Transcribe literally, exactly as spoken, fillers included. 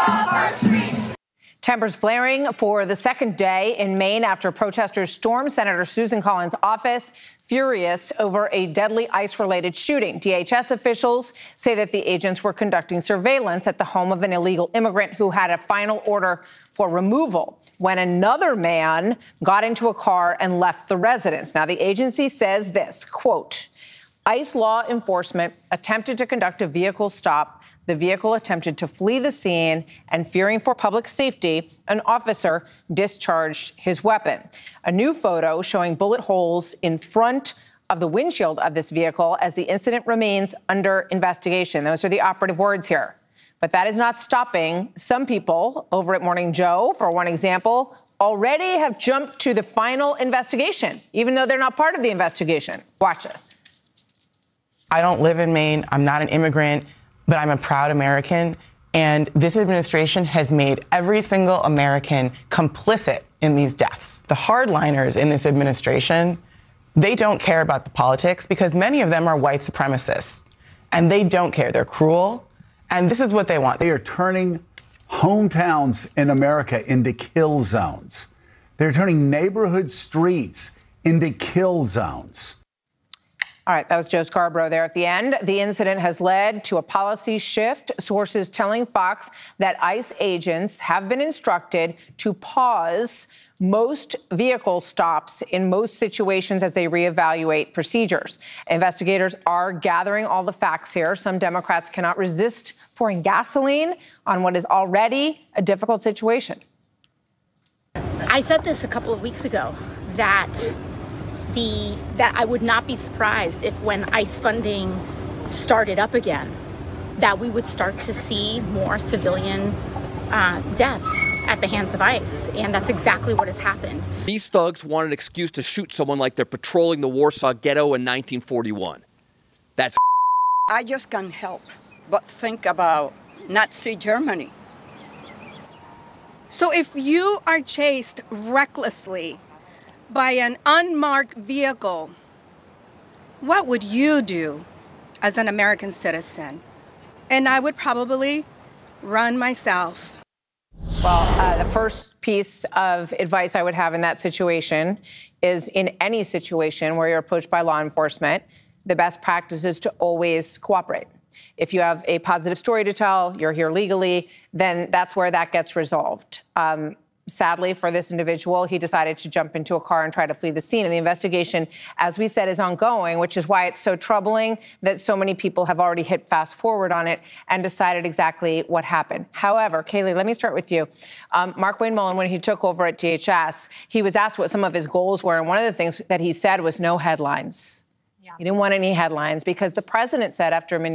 Tempers flaring for the second day in Maine after protesters stormed Senator Susan Collins' office, furious over a deadly ICE-related shooting. D H S officials say that the agents were conducting surveillance at the home of an illegal immigrant who had a final order for removal when another man got into a car and left the residence. Now, the agency says this, quote, ICE law enforcement attempted to conduct a vehicle stop. The vehicle attempted to flee the scene, and fearing for public safety, an officer discharged his weapon. A new photo showing bullet holes in front of the windshield of this vehicle as the incident remains under investigation. Those are the operative words here. But that is not stopping some people over at Morning Joe, for one example, already have jumped to the final investigation, even though they're not part of the investigation. Watch this. I don't live in Maine. I'm not an immigrant, but I'm a proud American. And this administration has made every single American complicit in these deaths. The hardliners in this administration, they don't care about the politics because many of them are white supremacists. And they don't care. They're cruel. And this is what they want. They are turning hometowns in America into kill zones. They're turning neighborhood streets into kill zones. All right, that was Joe Scarborough there at the end. The incident has led to a policy shift, sources telling Fox that ICE agents have been instructed to pause most vehicle stops in most situations as they reevaluate procedures. Investigators are gathering all the facts here. Some Democrats cannot resist pouring gasoline on what is already a difficult situation. I said this a couple of weeks ago, that The, that I would not be surprised if when ICE funding started up again, that we would start to see more civilian uh, deaths at the hands of ICE. And that's exactly what has happened. These thugs want an excuse to shoot someone like they're patrolling the Warsaw Ghetto in nineteen forty-one. That's I just can't help but think about Nazi Germany. So if you are chased recklessly by an unmarked vehicle, what would you do as an American citizen? And I would probably run myself. Well, uh, the first piece of advice I would have in that situation is in any situation where you're approached by law enforcement, the best practice is to always cooperate. If you have a positive story to tell, you're here legally, then that's where that gets resolved. Um, Sadly, for this individual, he decided to jump into a car and try to flee the scene. And the investigation, as we said, is ongoing, which is why it's so troubling that so many people have already hit fast forward on it and decided exactly what happened. However, Kayleigh, let me start with you. Um, Markwayne Mullin, when he took over at D H S, he was asked what some of his goals were. And one of the things that he said was no headlines. Yeah. He didn't want any headlines because the president said after